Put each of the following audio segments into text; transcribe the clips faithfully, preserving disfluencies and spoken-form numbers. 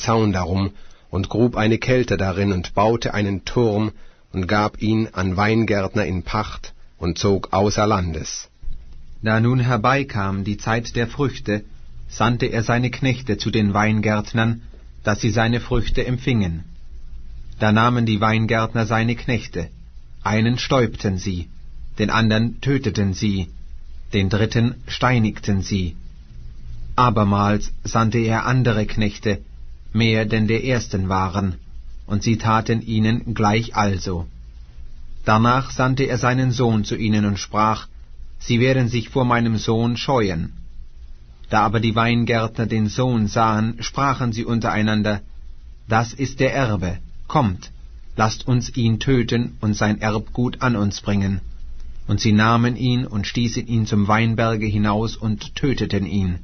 Zaun darum und grub eine Kälte darin und baute einen Turm und gab ihn an Weingärtner in Pacht und zog außer Landes. Da nun herbeikam die Zeit der Früchte, sandte er seine Knechte zu den Weingärtnern, dass sie seine Früchte empfingen. Da nahmen die Weingärtner seine Knechte, einen stäubten sie, den andern töteten sie, den dritten steinigten sie. Abermals sandte er andere Knechte, mehr denn der ersten waren, und sie taten ihnen gleich also. Danach sandte er seinen Sohn zu ihnen und sprach, Sie werden sich vor meinem Sohn scheuen. Da aber die Weingärtner den Sohn sahen, sprachen sie untereinander, Das ist der Erbe, kommt, lasst uns ihn töten und sein Erbgut an uns bringen. Und sie nahmen ihn und stießen ihn zum Weinberge hinaus und töteten ihn.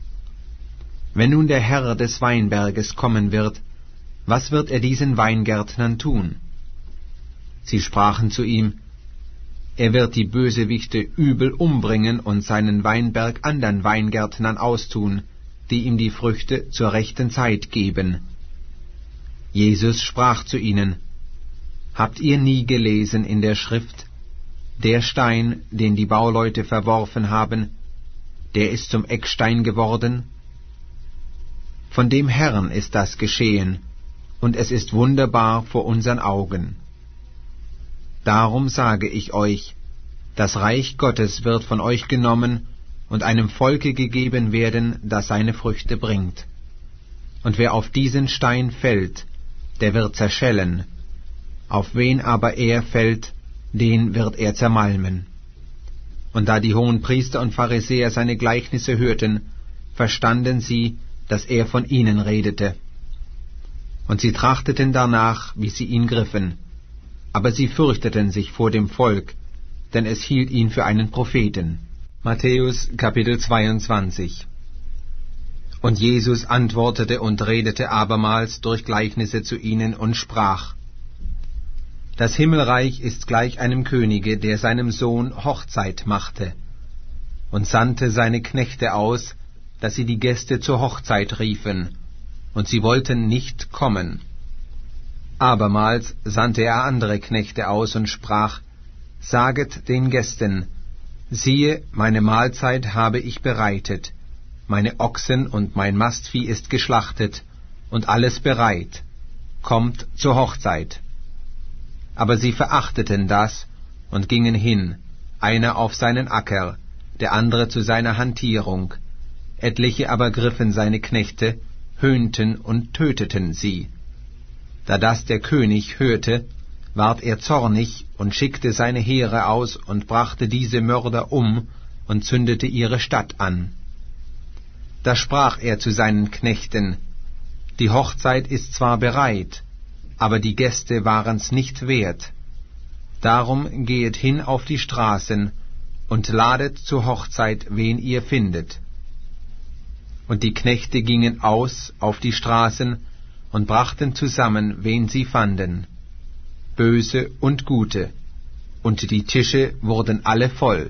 Wenn nun der Herr des Weinberges kommen wird, was wird er diesen Weingärtnern tun? Sie sprachen zu ihm, Er wird die Bösewichte übel umbringen und seinen Weinberg andern Weingärtnern austun, die ihm die Früchte zur rechten Zeit geben. Jesus sprach zu ihnen, Habt ihr nie gelesen in der Schrift, der Stein, den die Bauleute verworfen haben, der ist zum Eckstein geworden? Von dem Herrn ist das geschehen, und es ist wunderbar vor unseren Augen. Darum sage ich euch, das Reich Gottes wird von euch genommen und einem Volke gegeben werden, das seine Früchte bringt. Und wer auf diesen Stein fällt, der wird zerschellen, auf wen aber er fällt, den wird er zermalmen. Und da die Hohenpriester und Pharisäer seine Gleichnisse hörten, verstanden sie, dass er von ihnen redete. Und sie trachteten danach, wie sie ihn griffen, aber sie fürchteten sich vor dem Volk, denn es hielt ihn für einen Propheten. Matthäus Kapitel zweiundzwanzig. Und Jesus antwortete und redete abermals durch Gleichnisse zu ihnen und sprach, Das Himmelreich ist gleich einem Könige, der seinem Sohn Hochzeit machte, und sandte seine Knechte aus, dass sie die Gäste zur Hochzeit riefen, und sie wollten nicht kommen. Abermals sandte er andere Knechte aus und sprach, Saget den Gästen, siehe, meine Mahlzeit habe ich bereitet, meine Ochsen und mein Mastvieh ist geschlachtet, und alles bereit, kommt zur Hochzeit. Aber sie verachteten das und gingen hin, einer auf seinen Acker, der andere zu seiner Hantierung. Etliche aber griffen seine Knechte, höhnten und töteten sie. Da das der König hörte, ward er zornig und schickte seine Heere aus und brachte diese Mörder um und zündete ihre Stadt an. Da sprach er zu seinen Knechten, Die Hochzeit ist zwar bereit, aber die Gäste waren's nicht wert. Darum gehet hin auf die Straßen und ladet zur Hochzeit, wen ihr findet. Und die Knechte gingen aus auf die Straßen und brachten zusammen, wen sie fanden, Böse und Gute, und die Tische wurden alle voll.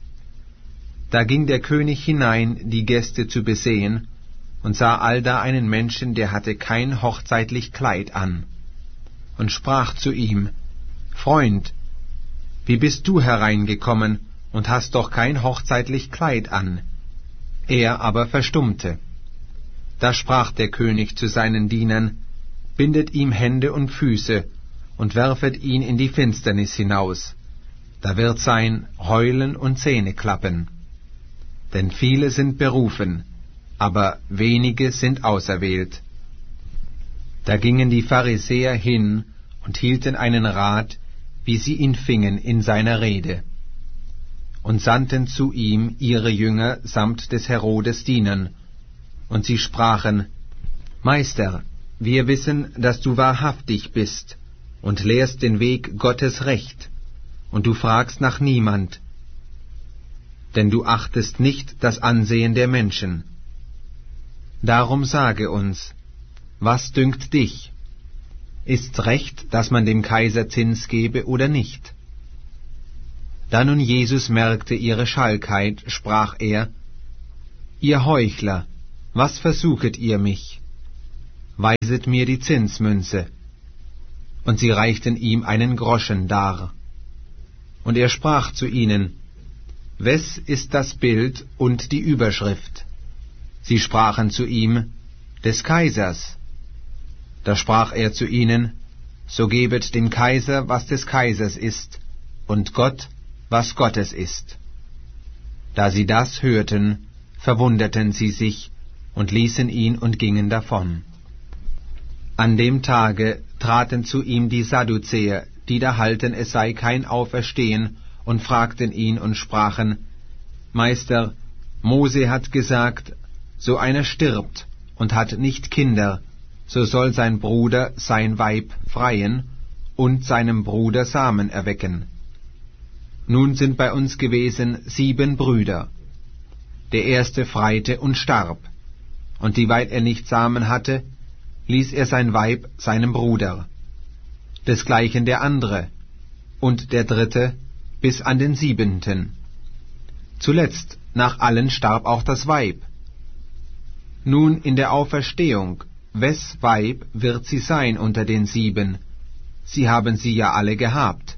Da ging der König hinein, die Gäste zu besehen, und sah allda einen Menschen, der hatte kein hochzeitlich Kleid an, und sprach zu ihm, Freund, wie bist du hereingekommen und hast doch kein hochzeitlich Kleid an? Er aber verstummte. Da sprach der König zu seinen Dienern, Bindet ihm Hände und Füße und werfet ihn in die Finsternis hinaus. Da wird sein Heulen und Zähneklappen. Denn viele sind berufen, aber wenige sind auserwählt. Da gingen die Pharisäer hin und hielten einen Rat, wie sie ihn fingen in seiner Rede, und sandten zu ihm ihre Jünger samt des Herodes Dienern, und sie sprachen, Meister, wir wissen, dass du wahrhaftig bist und lehrst den Weg Gottes recht, und du fragst nach niemand, denn du achtest nicht das Ansehen der Menschen. Darum sage uns, was dünkt dich? Ist's recht, dass man dem Kaiser Zins gebe oder nicht? Da nun Jesus merkte ihre Schalkheit, sprach er, Ihr Heuchler, was versuchet ihr mich? weiset mir die Zinsmünze. Und sie reichten ihm einen Groschen dar. Und er sprach zu ihnen, Wes ist das Bild und die Überschrift? Sie sprachen zu ihm, des Kaisers. Da sprach er zu ihnen, so gebet den Kaiser, was des Kaisers ist, und Gott, was Gottes ist. Da sie das hörten, verwunderten sie sich und ließen ihn und gingen davon. An dem Tage traten zu ihm die Sadduzäer, die da halten, es sei kein Auferstehen, und fragten ihn und sprachen, Meister, Mose hat gesagt, so einer stirbt und hat nicht Kinder, so soll sein Bruder sein Weib freien und seinem Bruder Samen erwecken. Nun sind bei uns gewesen sieben Brüder. Der erste freite und starb, und dieweil er nicht Samen hatte, ließ er sein Weib seinem Bruder. Desgleichen der andere, und der dritte, bis an den siebenten. Zuletzt, nach allen starb auch das Weib. Nun in der Auferstehung, wes Weib wird sie sein unter den sieben? Sie haben sie ja alle gehabt.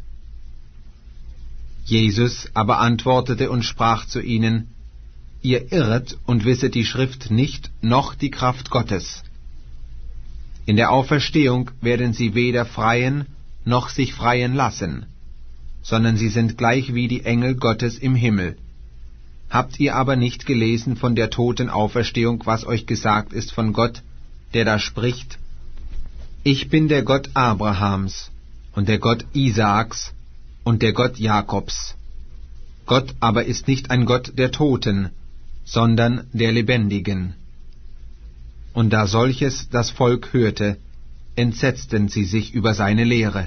Jesus aber antwortete und sprach zu ihnen, Ihr irret und wisset die Schrift nicht, noch die Kraft Gottes. In der Auferstehung werden sie weder freien, noch sich freien lassen, sondern sie sind gleich wie die Engel Gottes im Himmel. Habt ihr aber nicht gelesen von der Totenauferstehung, was euch gesagt ist von Gott, der da spricht, Ich bin der Gott Abrahams und der Gott Isaaks und der Gott Jakobs. Gott aber ist nicht ein Gott der Toten, sondern der Lebendigen. Und da solches das Volk hörte, entsetzten sie sich über seine Lehre.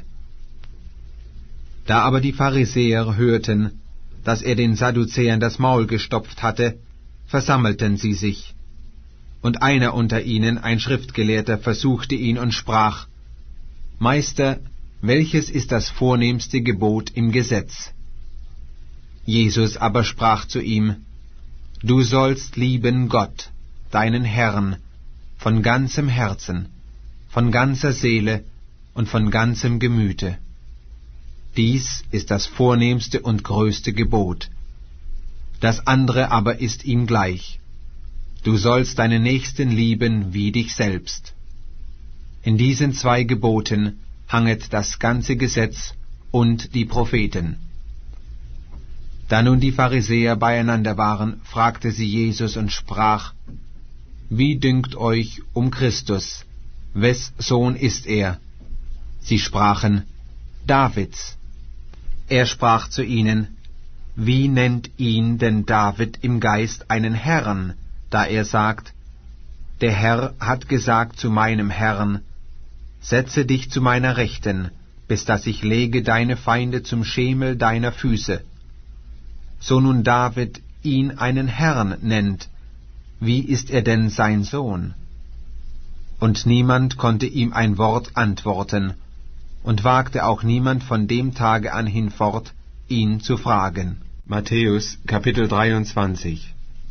Da aber die Pharisäer hörten, dass er den Sadduzäern das Maul gestopft hatte, versammelten sie sich. Und einer unter ihnen, ein Schriftgelehrter, versuchte ihn und sprach, Meister, welches ist das vornehmste Gebot im Gesetz? Jesus aber sprach zu ihm, Du sollst lieben Gott, deinen Herrn, von ganzem Herzen, von ganzer Seele und von ganzem Gemüte. Dies ist das vornehmste und größte Gebot. Das andere aber ist ihm gleich. Du sollst deinen Nächsten lieben wie dich selbst. In diesen zwei Geboten hanget das ganze Gesetz und die Propheten. Da nun die Pharisäer beieinander waren, fragte sie Jesus und sprach, Wie dünkt euch um Christus? Wes Sohn ist er? Sie sprachen, Davids. Er sprach zu ihnen, Wie nennt ihn denn David im Geist einen Herrn, da er sagt, Der Herr hat gesagt zu meinem Herrn, Setze dich zu meiner Rechten, bis dass ich lege deine Feinde zum Schemel deiner Füße. So nun David ihn einen Herrn nennt, wie ist er denn sein Sohn? Und niemand konnte ihm ein Wort antworten, und wagte auch niemand von dem Tage an hinfort, ihn zu fragen. Matthäus, Kapitel dreiundzwanzig.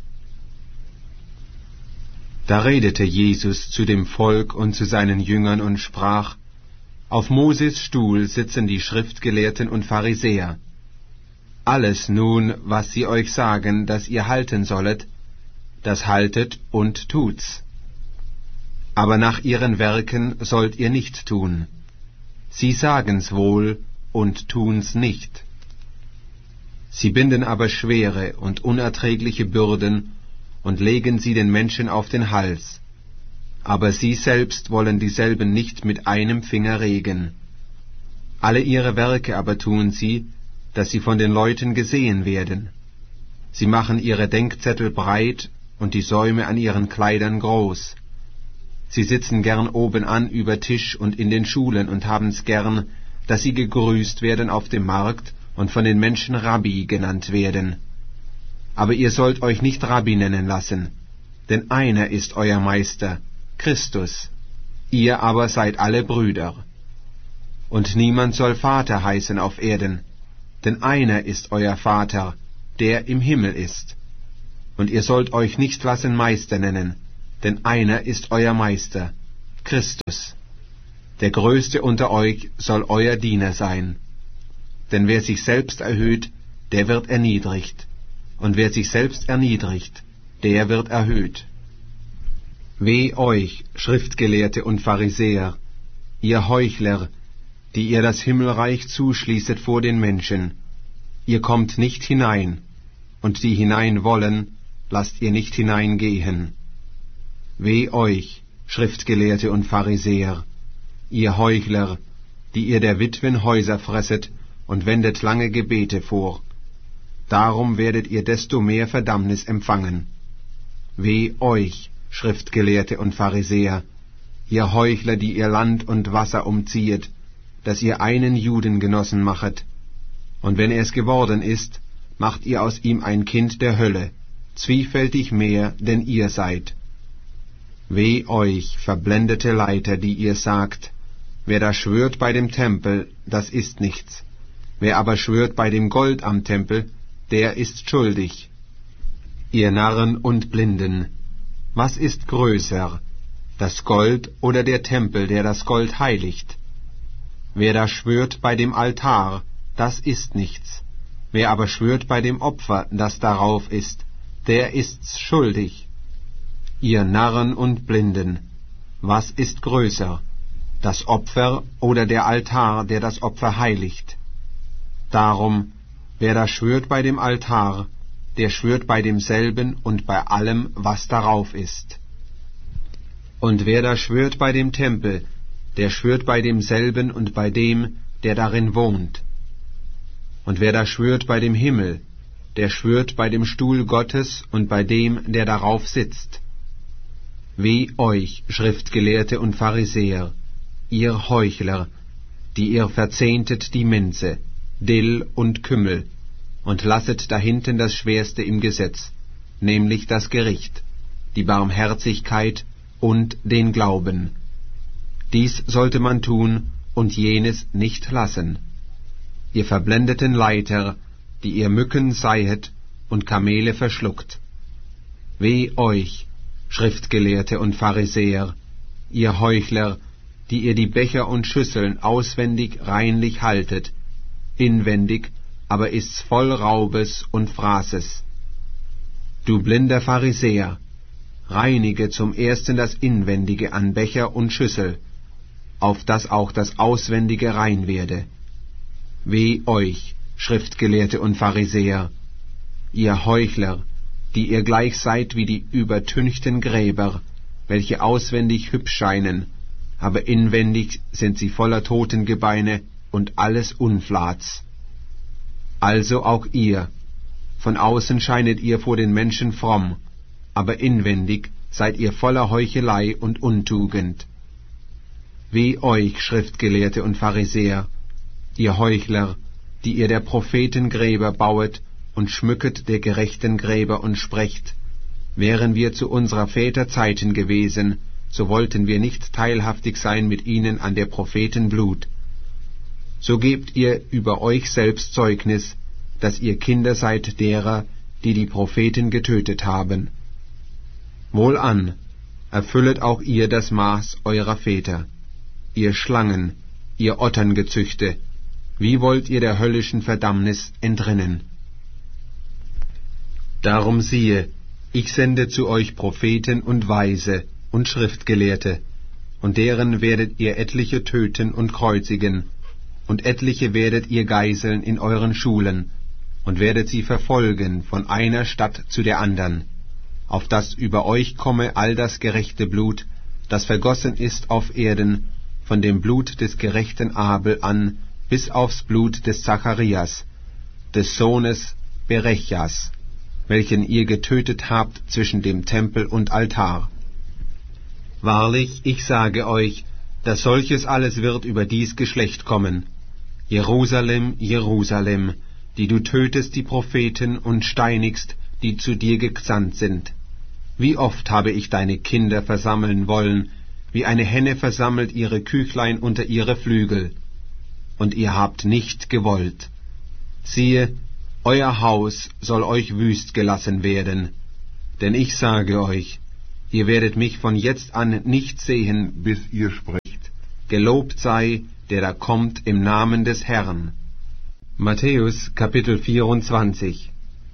Da redete Jesus zu dem Volk und zu seinen Jüngern und sprach, Auf Moses Stuhl sitzen die Schriftgelehrten und Pharisäer. Alles nun, was sie euch sagen, dass ihr halten sollet, das haltet und tut's. Aber nach ihren Werken sollt ihr nicht tun. Sie sagen's wohl und tun's nicht. Sie binden aber schwere und unerträgliche Bürden und legen sie den Menschen auf den Hals. Aber sie selbst wollen dieselben nicht mit einem Finger regen. Alle ihre Werke aber tun sie, dass sie von den Leuten gesehen werden. Sie machen ihre Denkzettel breit und die Säume an ihren Kleidern groß. Sie sitzen gern obenan über Tisch und in den Schulen und haben's gern, dass sie gegrüßt werden auf dem Markt und von den Menschen Rabbi genannt werden. Aber ihr sollt euch nicht Rabbi nennen lassen, denn einer ist euer Meister, Christus. Ihr aber seid alle Brüder. Und niemand soll Vater heißen auf Erden, denn einer ist euer Vater, der im Himmel ist. Und ihr sollt euch nicht lassen Meister nennen, denn einer ist euer Meister, Christus. Der Größte unter euch soll euer Diener sein. Denn wer sich selbst erhöht, der wird erniedrigt, und wer sich selbst erniedrigt, der wird erhöht. Weh euch, Schriftgelehrte und Pharisäer, ihr Heuchler, die ihr das Himmelreich zuschließet vor den Menschen. Ihr kommt nicht hinein, und die hinein wollen, lasst ihr nicht hineingehen. Weh euch, Schriftgelehrte und Pharisäer, ihr Heuchler, die ihr der Witwen Häuser fresset und wendet lange Gebete vor. Darum werdet ihr desto mehr Verdammnis empfangen. Weh euch, Schriftgelehrte und Pharisäer, ihr Heuchler, die ihr Land und Wasser umziehet, dass ihr einen Juden genossen machet. Und wenn er es geworden ist, macht ihr aus ihm ein Kind der Hölle, zwiefältig mehr, denn ihr seid. Weh euch, verblendete Leiter, die ihr sagt, wer da schwört bei dem Tempel, das ist nichts. Wer aber schwört bei dem Gold am Tempel, der ist schuldig. Ihr Narren und Blinden, was ist größer, das Gold oder der Tempel, der das Gold heiligt? Wer da schwört bei dem Altar, das ist nichts. Wer aber schwört bei dem Opfer, das darauf ist, der ist's schuldig. Ihr Narren und Blinden, was ist größer, das Opfer oder der Altar, der das Opfer heiligt? Darum, wer da schwört bei dem Altar, der schwört bei demselben und bei allem, was darauf ist. Und wer da schwört bei dem Tempel, der schwört bei demselben und bei dem, der darin wohnt. Und wer da schwört bei dem Himmel, der schwört bei dem Stuhl Gottes und bei dem, der darauf sitzt. Weh euch, Schriftgelehrte und Pharisäer, ihr Heuchler, die ihr verzehntet die Minze, Dill und Kümmel, und lasset dahinten das Schwerste im Gesetz, nämlich das Gericht, die Barmherzigkeit und den Glauben. Dies sollte man tun und jenes nicht lassen. Ihr verblendeten Leiter, die ihr Mücken seihet und Kamele verschluckt. Weh euch, Schriftgelehrte und Pharisäer, ihr Heuchler, die ihr die Becher und Schüsseln auswendig reinlich haltet, inwendig aber ist's voll Raubes und Fraßes. Du blinder Pharisäer, reinige zum ersten das Inwendige an Becher und Schüssel, auf dass auch das Auswendige rein werde. Weh euch, Schriftgelehrte und Pharisäer, ihr Heuchler, die ihr gleich seid wie die übertünchten Gräber, welche auswendig hübsch scheinen, aber inwendig sind sie voller Totengebeine und alles Unflats. Also auch ihr, von außen scheinet ihr vor den Menschen fromm, aber inwendig seid ihr voller Heuchelei und Untugend. Weh euch, Schriftgelehrte und Pharisäer, ihr Heuchler, die ihr der Propheten Gräber bauet und schmücket der gerechten Gräber und sprecht, wären wir zu unserer Väter Zeiten gewesen, so wollten wir nicht teilhaftig sein mit ihnen an der Propheten Blut. So gebt ihr über euch selbst Zeugnis, dass ihr Kinder seid derer, die die Propheten getötet haben. Wohlan, erfüllet auch ihr das Maß eurer Väter. Ihr Schlangen, ihr Otterngezüchte, wie wollt ihr der höllischen Verdammnis entrinnen? Darum siehe, ich sende zu euch Propheten und Weise und Schriftgelehrte, und deren werdet ihr etliche töten und kreuzigen, und etliche werdet ihr geiseln in euren Schulen, und werdet sie verfolgen von einer Stadt zu der andern, auf dass über euch komme all das gerechte Blut, das vergossen ist auf Erden, von dem Blut des gerechten Abel an, bis aufs Blut des Zacharias, des Sohnes Berechjas, welchen ihr getötet habt zwischen dem Tempel und Altar. Wahrlich, ich sage euch, dass solches alles wird über dies Geschlecht kommen. Jerusalem, Jerusalem, die du tötest die Propheten und steinigst, die zu dir gesandt sind. Wie oft habe ich deine Kinder versammeln wollen, wie eine Henne versammelt ihre Küchlein unter ihre Flügel, und ihr habt nicht gewollt. Siehe, euer Haus soll euch wüst gelassen werden, denn ich sage euch, Ihr werdet mich von jetzt an nicht sehen, bis ihr sprecht: Gelobt sei, der da kommt im Namen des Herrn. Matthäus Kapitel vierundzwanzig.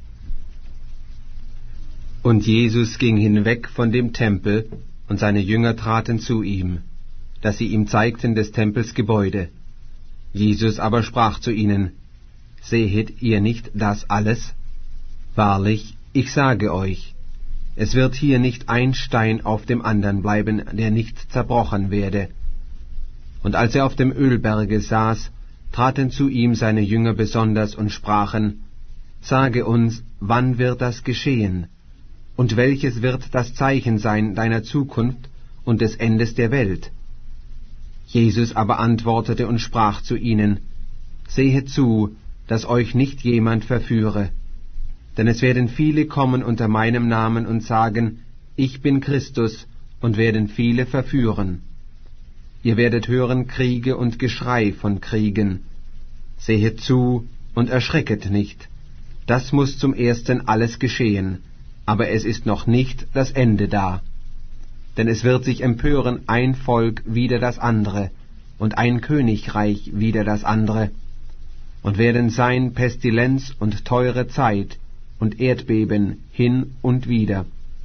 Und Jesus ging hinweg von dem Tempel, und seine Jünger traten zu ihm, dass sie ihm zeigten des Tempels Gebäude. Jesus aber sprach zu ihnen: Sehet ihr nicht das alles? Wahrlich, ich sage euch, es wird hier nicht ein Stein auf dem andern bleiben, der nicht zerbrochen werde. Und als er auf dem Ölberge saß, traten zu ihm seine Jünger besonders und sprachen: Sage uns, wann wird das geschehen? Und welches wird das Zeichen sein deiner Zukunft und des Endes der Welt? Jesus aber antwortete und sprach zu ihnen: Sehet zu, dass euch nicht jemand verführe. Denn es werden viele kommen unter meinem Namen und sagen: Ich bin Christus, und werden viele verführen. Ihr werdet hören Kriege und Geschrei von Kriegen. Sehet zu und erschrecket nicht. Das muß zum Ersten alles geschehen, aber es ist noch nicht das Ende da. Denn es wird sich empören ein Volk wider das andere, und ein Königreich wider das andere, und werden sein Pestilenz und teure Zeit und Erdbeben hin und wieder.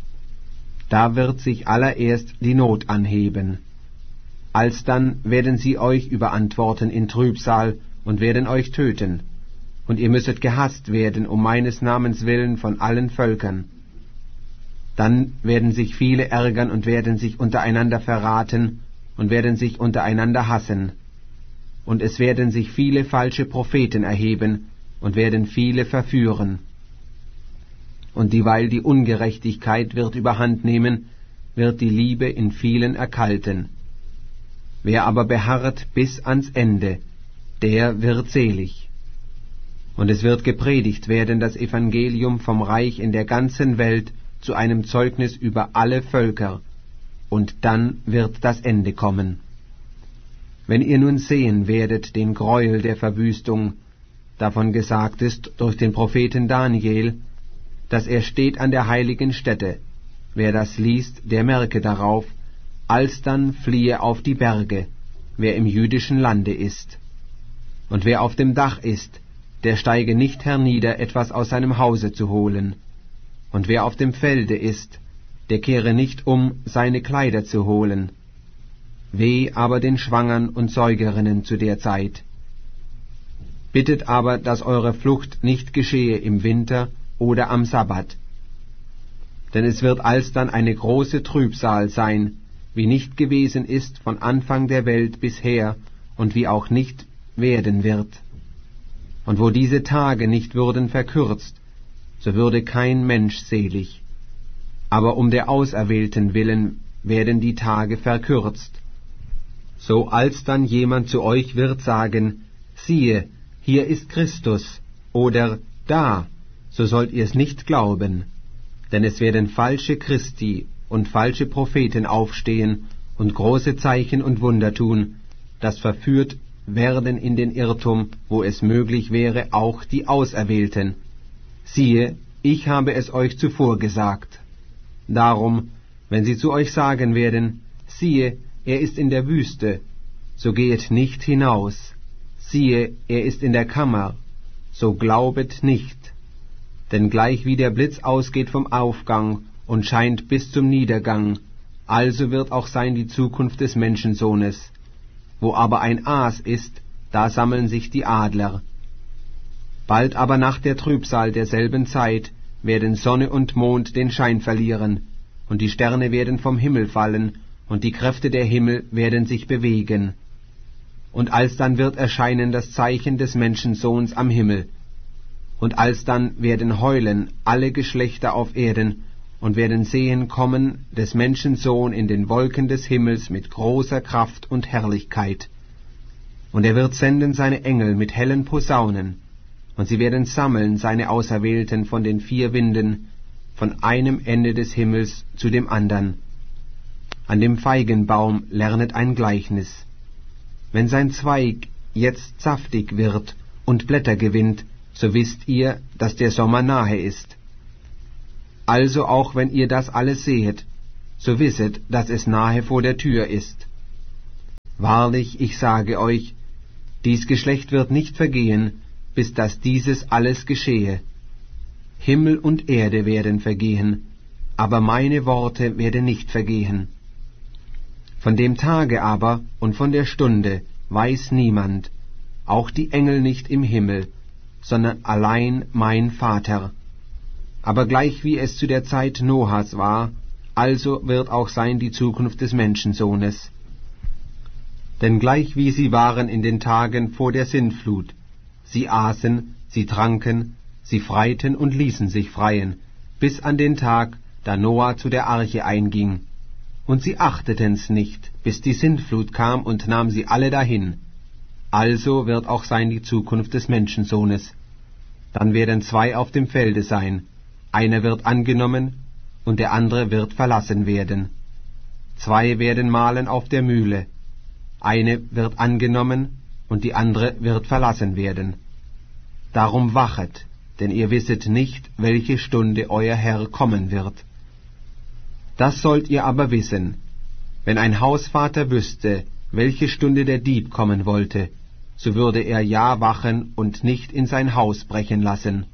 Da wird sich allererst die Not anheben. Alsdann werden sie euch überantworten in Trübsal und werden euch töten, und ihr müsset gehasst werden um meines Namens willen von allen Völkern. Dann werden sich viele ärgern und werden sich untereinander verraten und werden sich untereinander hassen. Und es werden sich viele falsche Propheten erheben und werden viele verführen. Und dieweil die Ungerechtigkeit wird überhand nehmen, wird die Liebe in vielen erkalten. Wer aber beharrt bis ans Ende, der wird selig. Und es wird gepredigt werden das Evangelium vom Reich in der ganzen Welt zu einem Zeugnis über alle Völker, und dann wird das Ende kommen. Wenn ihr nun sehen werdet den Gräuel der Verwüstung, davon gesagt ist durch den Propheten Daniel, dass er steht an der heiligen Stätte, wer das liest, der merke darauf, alsdann fliehe auf die Berge, wer im jüdischen Lande ist. Und wer auf dem Dach ist, der steige nicht hernieder, etwas aus seinem Hause zu holen. Und wer auf dem Felde ist, der kehre nicht um, seine Kleider zu holen. Weh aber den Schwangern und Säugerinnen zu der Zeit. Bittet aber, dass eure Flucht nicht geschehe im Winter oder am Sabbat. Denn es wird alsdann eine große Trübsal sein, wie nicht gewesen ist von Anfang der Welt bisher und wie auch nicht werden wird. Und wo diese Tage nicht würden verkürzt, so würde kein Mensch selig. Aber um der Auserwählten willen werden die Tage verkürzt. So alsdann jemand zu euch wird sagen: Siehe, hier ist Christus, oder da, so sollt ihr's nicht glauben. Denn es werden falsche Christi und falsche Propheten aufstehen und große Zeichen und Wunder tun, dass verführt werden in den Irrtum, wo es möglich wäre, auch die Auserwählten. Siehe, ich habe es euch zuvor gesagt. Darum, wenn sie zu euch sagen werden: Siehe, er ist in der Wüste, so gehet nicht hinaus. Siehe, er ist in der Kammer, so glaubet nicht. Denn gleich wie der Blitz ausgeht vom Aufgang und scheint bis zum Niedergang, also wird auch sein die Zukunft des Menschensohnes. Wo aber ein Aas ist, da sammeln sich die Adler. Bald aber nach der Trübsal derselben Zeit werden Sonne und Mond den Schein verlieren, und die Sterne werden vom Himmel fallen, und die Kräfte der Himmel werden sich bewegen. Und alsdann wird erscheinen das Zeichen des Menschensohns am Himmel. Und alsdann werden heulen alle Geschlechter auf Erden, und werden sehen kommen des Menschen Sohn in den Wolken des Himmels mit großer Kraft und Herrlichkeit. Und er wird senden seine Engel mit hellen Posaunen, und sie werden sammeln seine Auserwählten von den vier Winden, von einem Ende des Himmels zu dem andern. An dem Feigenbaum lernet ein Gleichnis. Wenn sein Zweig jetzt saftig wird und Blätter gewinnt, so wisst ihr, dass der Sommer nahe ist. Also auch wenn ihr das alles sehet, so wisset, dass es nahe vor der Tür ist. Wahrlich, ich sage euch, dies Geschlecht wird nicht vergehen, bis dass dieses alles geschehe. Himmel und Erde werden vergehen, aber meine Worte werden nicht vergehen. Von dem Tage aber und von der Stunde weiß niemand, auch die Engel nicht im Himmel, sondern allein mein Vater. Aber gleich wie es zu der Zeit Noahs war, also wird auch sein die Zukunft des Menschensohnes. Denn gleich wie sie waren in den Tagen vor der Sintflut, sie aßen, sie tranken, sie freiten und ließen sich freien, bis an den Tag, da Noah zu der Arche einging. Und sie achteten's nicht, bis die Sintflut kam und nahm sie alle dahin. Also wird auch sein die Zukunft des Menschensohnes. Dann werden zwei auf dem Felde sein, einer wird angenommen, und der andere wird verlassen werden. Zwei werden mahlen auf der Mühle, eine wird angenommen, und die andere wird verlassen werden. Darum wachet, denn ihr wisset nicht, welche Stunde euer Herr kommen wird. Das sollt ihr aber wissen, wenn ein Hausvater wüsste, welche Stunde der Dieb kommen wollte, so würde er ja wachen und nicht in sein Haus brechen lassen.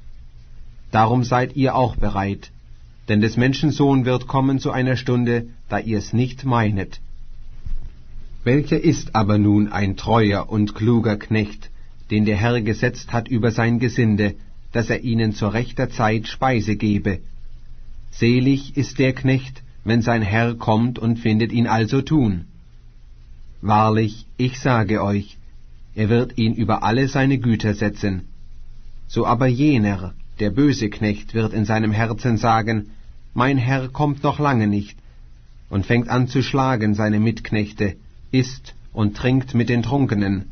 Darum seid ihr auch bereit, denn des Menschen Sohn wird kommen zu einer Stunde, da ihr es nicht meinet. Welcher ist aber nun ein treuer und kluger Knecht, den der Herr gesetzt hat über sein Gesinde, dass er ihnen zur rechter Zeit Speise gebe? Selig ist der Knecht, wenn sein Herr kommt und findet ihn also tun. Wahrlich, ich sage euch, er wird ihn über alle seine Güter setzen. So aber jener, der böse Knecht, wird in seinem Herzen sagen, mein Herr kommt noch lange nicht, und fängt an zu schlagen seine Mitknechte, isst und trinkt mit den Trunkenen.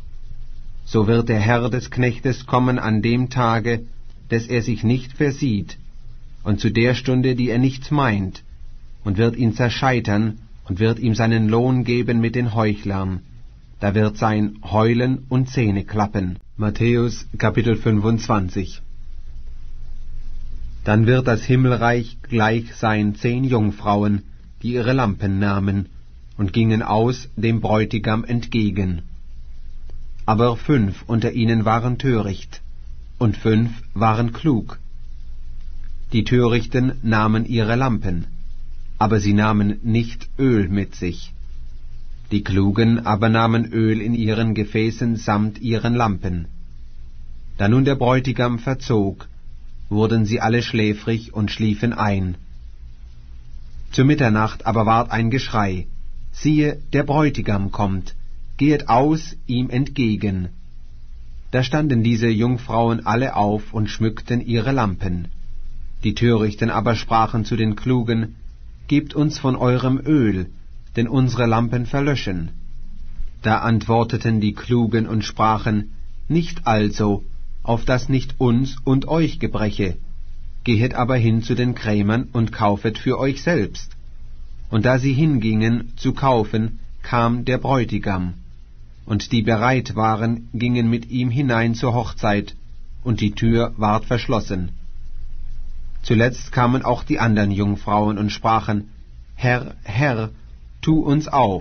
So wird der Herr des Knechtes kommen an dem Tage, des er sich nicht versieht, und zu der Stunde, die er nicht meint, und wird ihn zerscheitern und wird ihm seinen Lohn geben mit den Heuchlern. Da wird sein Heulen und Zähne klappen. Matthäus Kapitel fünfundzwanzig. Dann wird das Himmelreich gleich sein zehn Jungfrauen, die ihre Lampen nahmen, und gingen aus dem Bräutigam entgegen. Aber fünf unter ihnen waren töricht, und fünf waren klug. Die Törichten nahmen ihre Lampen, aber sie nahmen nicht Öl mit sich. Die Klugen aber nahmen Öl in ihren Gefäßen samt ihren Lampen. Da nun der Bräutigam verzog, wurden sie alle schläfrig und schliefen ein. Zur Mitternacht aber ward ein Geschrei, siehe, der Bräutigam kommt, gehet aus ihm entgegen. Da standen diese Jungfrauen alle auf und schmückten ihre Lampen. Die Törichten aber sprachen zu den Klugen, gebt uns von eurem Öl, denn unsere Lampen verlöschen. Da antworteten die Klugen und sprachen, nicht also, auf dass nicht uns und euch gebreche, gehet aber hin zu den Krämern und kaufet für euch selbst. Und da sie hingingen zu kaufen, kam der Bräutigam, und die bereit waren, gingen mit ihm hinein zur Hochzeit, und die Tür ward verschlossen. Zuletzt kamen auch die andern Jungfrauen und sprachen, Herr, Herr, tu uns auf.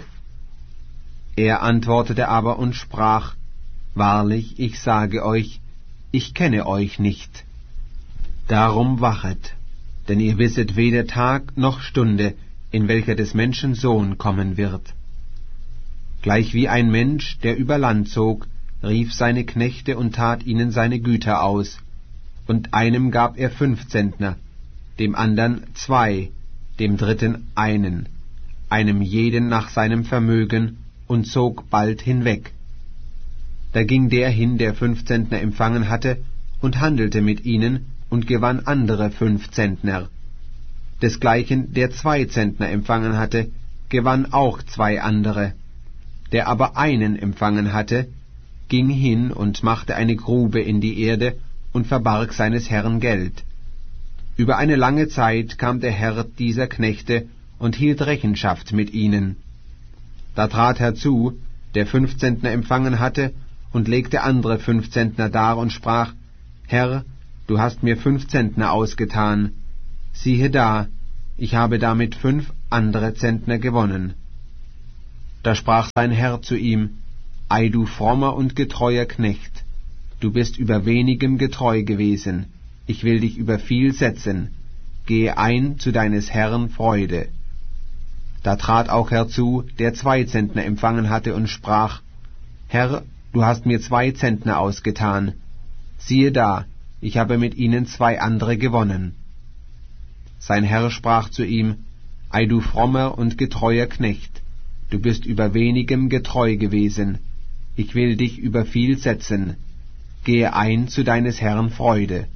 Er antwortete aber und sprach, wahrlich, ich sage euch, ich kenne euch nicht. Darum wachet, denn ihr wisset weder Tag noch Stunde, in welcher des Menschen Sohn kommen wird. Gleich wie ein Mensch, der über Land zog, rief seine Knechte und tat ihnen seine Güter aus, und einem gab er fünf Zentner, dem andern zwei, dem dritten einen, einem jeden nach seinem Vermögen, und zog bald hinweg. Da ging der hin, der fünf Zentner empfangen hatte, und handelte mit ihnen, und gewann andere fünf Zentner. Desgleichen, der zwei Zentner empfangen hatte, gewann auch zwei andere. Der aber einen empfangen hatte, ging hin und machte eine Grube in die Erde und verbarg seines Herrn Geld. Über eine lange Zeit kam der Herr dieser Knechte und hielt Rechenschaft mit ihnen. Da trat herzu, der fünf Zentner empfangen hatte, und legte andere fünf Zentner dar und sprach, Herr, du hast mir fünf Zentner ausgetan. Siehe da, ich habe damit fünf andere Zentner gewonnen. Da sprach sein Herr zu ihm, Ei, du frommer und getreuer Knecht, du bist über wenigem getreu gewesen, ich will dich über viel setzen, gehe ein zu deines Herrn Freude. Da trat auch herzu, der zwei Zentner empfangen hatte, und sprach, Herr, du hast mir zwei Zentner ausgetan, siehe da, ich habe mit ihnen zwei andere gewonnen. Sein Herr sprach zu ihm, Ei, du frommer und getreuer Knecht, du bist über wenigem getreu gewesen, ich will dich über viel setzen, gehe ein zu deines Herrn Freude.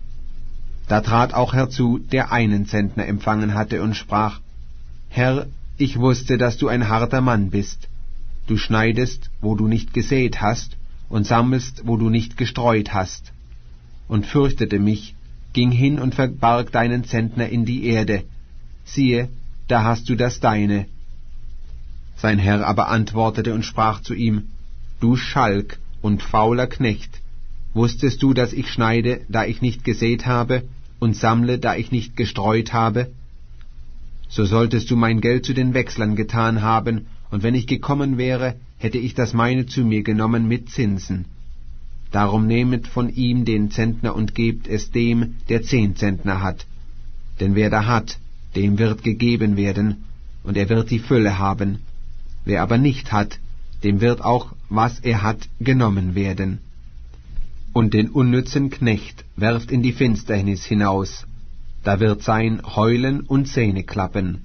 Da trat auch herzu, der einen Zentner empfangen hatte, und sprach, Herr, ich wusste, dass du ein harter Mann bist. Du schneidest, wo du nicht gesät hast, und sammelst, wo du nicht gestreut hast. Und fürchtete mich, ging hin und verbarg deinen Zentner in die Erde. Siehe, da hast du das deine. Sein Herr aber antwortete und sprach zu ihm, Du Schalk und fauler Knecht, wusstest du, dass ich schneide, da ich nicht gesät habe, und sammle, da ich nicht gestreut habe? So solltest du mein Geld zu den Wechslern getan haben, und wenn ich gekommen wäre, hätte ich das meine zu mir genommen mit Zinsen. Darum nehmet von ihm den Zentner und gebt es dem, der zehn Zentner hat. Denn wer da hat, dem wird gegeben werden, und er wird die Fülle haben. Wer aber nicht hat, dem wird auch, was er hat, genommen werden. Und den unnützen Knecht werft in die Finsternis hinaus, da wird sein Heulen und Zähneklappen.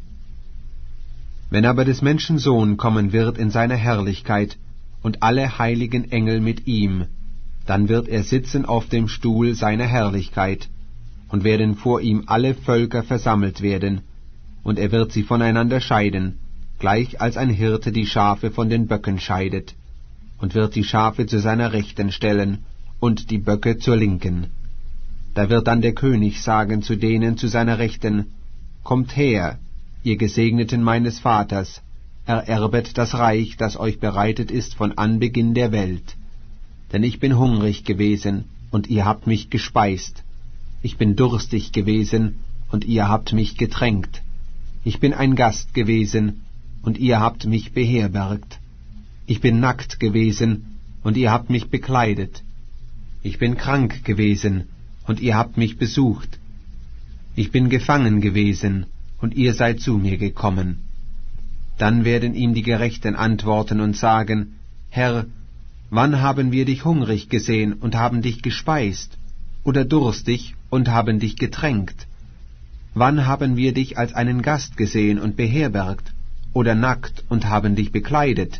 Wenn aber des Menschen Sohn kommen wird in seiner Herrlichkeit, und alle heiligen Engel mit ihm, dann wird er sitzen auf dem Stuhl seiner Herrlichkeit, und werden vor ihm alle Völker versammelt werden, und er wird sie voneinander scheiden, gleich als ein Hirte die Schafe von den Böcken scheidet, und wird die Schafe zu seiner Rechten stellen, und die Böcke zur Linken. Da wird dann der König sagen zu denen zu seiner Rechten, Kommt her, ihr Gesegneten meines Vaters, ererbet das Reich, das euch bereitet ist von Anbeginn der Welt. Denn ich bin hungrig gewesen, und ihr habt mich gespeist. Ich bin durstig gewesen, und ihr habt mich getränkt. Ich bin ein Gast gewesen, und ihr habt mich beherbergt. Ich bin nackt gewesen, und ihr habt mich bekleidet. Ich bin krank gewesen, und ihr habt mich besucht. Ich bin gefangen gewesen, und ihr seid zu mir gekommen. Dann werden ihm die Gerechten antworten und sagen, Herr, wann haben wir dich hungrig gesehen und haben dich gespeist, oder durstig und haben dich getränkt? Wann haben wir dich als einen Gast gesehen und beherbergt, oder nackt und haben dich bekleidet?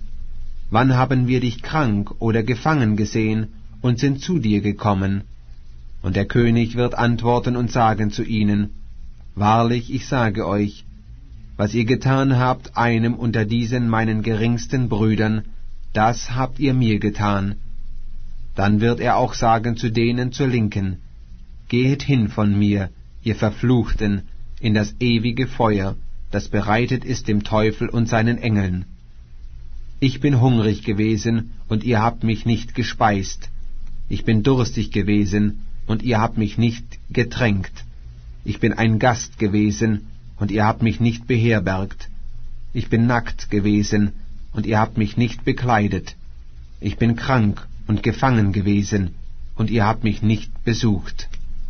Wann haben wir dich krank oder gefangen gesehen und sind zu dir gekommen? Und der König wird antworten und sagen zu ihnen, Wahrlich, ich sage euch, was ihr getan habt einem unter diesen meinen geringsten Brüdern, das habt ihr mir getan. Dann wird er auch sagen zu denen zur Linken, Gehet hin von mir, ihr Verfluchten, in das ewige Feuer, das bereitet ist dem Teufel und seinen Engeln. Ich bin hungrig gewesen, und ihr habt mich nicht gespeist. Ich bin durstig gewesen, und ihr habt mich nicht getränkt. Ich bin ein Gast gewesen, und ihr habt mich nicht beherbergt. Ich bin nackt gewesen, und ihr habt mich nicht bekleidet. Ich bin krank und gefangen gewesen, und ihr habt mich nicht besucht.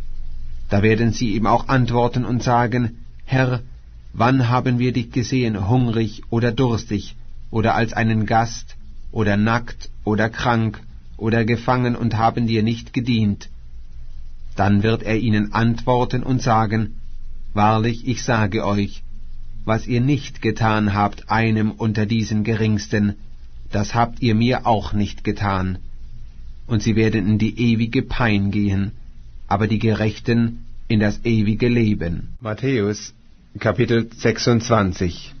Da werden sie ihm auch antworten und sagen, Herr, wann haben wir dich gesehen, hungrig oder durstig, oder als einen Gast, oder nackt oder krank, oder gefangen und haben dir nicht gedient? Dann wird er ihnen antworten und sagen, Wahrlich, ich sage euch, was ihr nicht getan habt einem unter diesen Geringsten, das habt ihr mir auch nicht getan. Und sie werden in die ewige Pein gehen, aber die Gerechten in das ewige Leben. Matthäus, Kapitel sechsundzwanzig.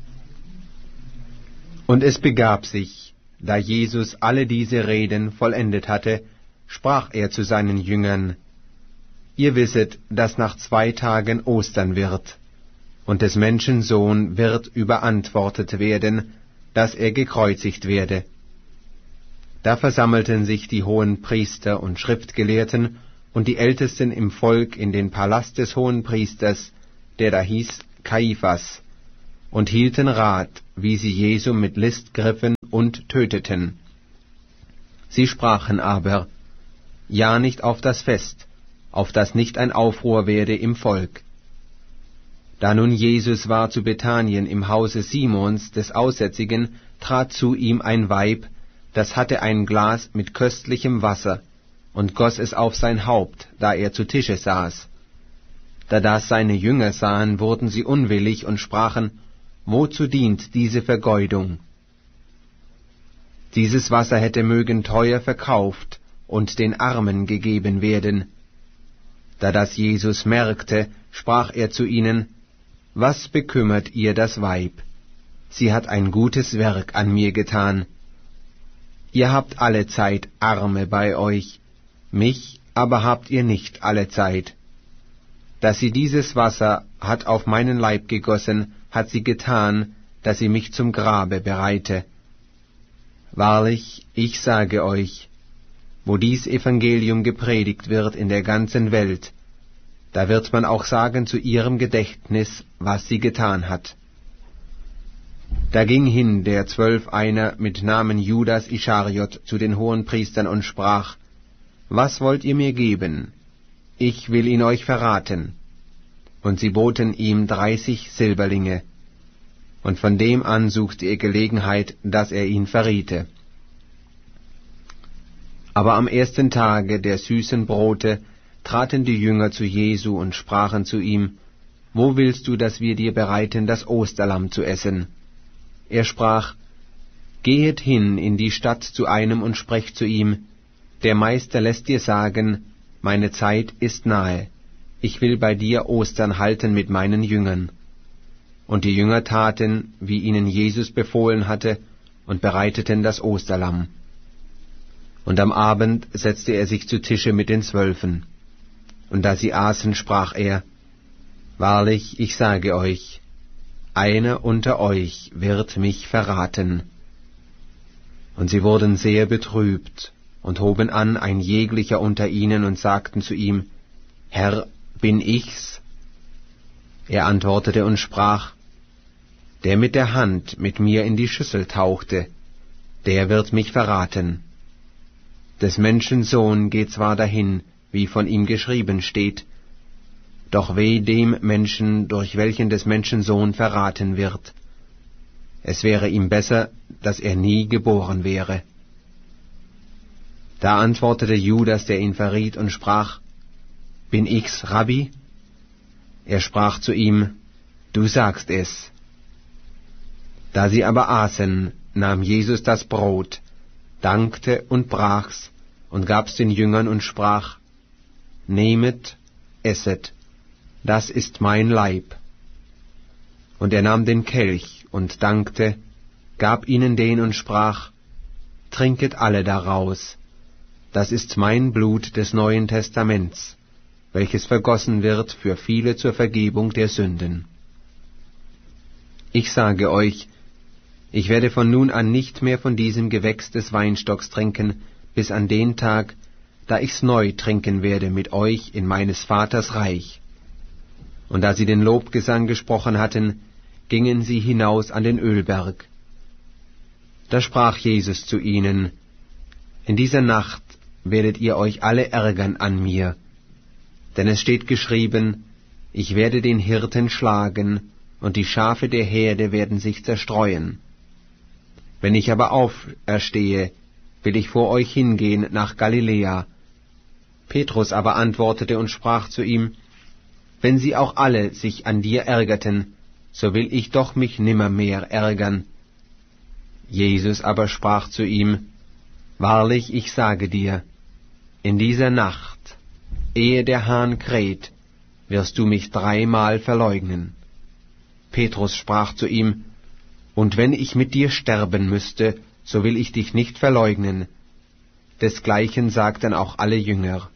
Und es begab sich, da Jesus alle diese Reden vollendet hatte, sprach er zu seinen Jüngern, Ihr wisset, dass nach zwei Tagen Ostern wird, und des Menschen Sohn wird überantwortet werden, dass er gekreuzigt werde. Da versammelten sich die hohen Priester und Schriftgelehrten und die Ältesten im Volk in den Palast des Hohenpriesters, der da hieß Kaiphas, und hielten Rat, wie sie Jesum mit List griffen und töteten. Sie sprachen aber, ja nicht auf das Fest, auf das nicht ein Aufruhr werde im Volk. Da nun Jesus war zu Bethanien im Hause Simons des Aussätzigen, trat zu ihm ein Weib, das hatte ein Glas mit köstlichem Wasser, und goss es auf sein Haupt, da er zu Tische saß. Da das seine Jünger sahen, wurden sie unwillig und sprachen, wozu dient diese Vergeudung? Dieses Wasser hätte mögen teuer verkauft und den Armen gegeben werden. Da das Jesus merkte, sprach er zu ihnen, was bekümmert ihr das Weib? Sie hat ein gutes Werk an mir getan. Ihr habt allezeit Arme bei euch, mich aber habt ihr nicht allezeit. Dass sie dieses Wasser hat auf meinen Leib gegossen, hat sie getan, dass sie mich zum Grabe bereite. Wahrlich, ich sage euch, wo dies Evangelium gepredigt wird in der ganzen Welt, da wird man auch sagen zu ihrem Gedächtnis, was sie getan hat. Da ging hin der Zwölf einer mit Namen Judas Ischariot zu den Hohenpriestern und sprach, was wollt ihr mir geben? Ich will ihn euch verraten. Und sie boten ihm dreißig Silberlinge. Und von dem an suchte er Gelegenheit, dass er ihn verriete. Aber am ersten Tage der süßen Brote traten die Jünger zu Jesu und sprachen zu ihm, wo willst du, dass wir dir bereiten, das Osterlamm zu essen? Er sprach, gehet hin in die Stadt zu einem und sprecht zu ihm, der Meister lässt dir sagen, meine Zeit ist nahe, ich will bei dir Ostern halten mit meinen Jüngern. Und die Jünger taten, wie ihnen Jesus befohlen hatte, und bereiteten das Osterlamm. Und am Abend setzte er sich zu Tische mit den Zwölfen. Und da sie aßen, sprach er, wahrlich, ich sage euch, einer unter euch wird mich verraten. Und sie wurden sehr betrübt und hoben an ein jeglicher unter ihnen und sagten zu ihm, Herr, bin ich's? Er antwortete und sprach, der mit der Hand mit mir in die Schüssel tauchte, der wird mich verraten. Des Menschen Sohn geht zwar dahin, wie von ihm geschrieben steht, doch weh dem Menschen, durch welchen des Menschen Sohn verraten wird. Es wäre ihm besser, dass er nie geboren wäre. Da antwortete Judas, der ihn verriet, und sprach, bin ich's, Rabbi? Er sprach zu ihm, du sagst es. Da sie aber aßen, nahm Jesus das Brot, dankte und brach's und gab's den Jüngern und sprach, nehmet, esset, das ist mein Leib. Und er nahm den Kelch und dankte, gab ihnen den und sprach, trinket alle daraus, das ist mein Blut des Neuen Testaments, welches vergossen wird für viele zur Vergebung der Sünden. Ich sage euch, ich werde von nun an nicht mehr von diesem Gewächs des Weinstocks trinken, bis an den Tag, da ich's neu trinken werde mit euch in meines Vaters Reich. Und da sie den Lobgesang gesprochen hatten, gingen sie hinaus an den Ölberg. Da sprach Jesus zu ihnen, in dieser Nacht werdet ihr euch alle ärgern an mir, denn es steht geschrieben, ich werde den Hirten schlagen, und die Schafe der Herde werden sich zerstreuen. Wenn ich aber auferstehe, will ich vor euch hingehen nach Galiläa. Petrus aber antwortete und sprach zu ihm, wenn sie auch alle sich an dir ärgerten, so will ich doch mich nimmermehr ärgern. Jesus aber sprach zu ihm, wahrlich, ich sage dir, in dieser Nacht, ehe der Hahn kräht, wirst du mich dreimal verleugnen. Petrus sprach zu ihm, und wenn ich mit dir sterben müsste, so will ich dich nicht verleugnen. Desgleichen sagten auch alle Jünger.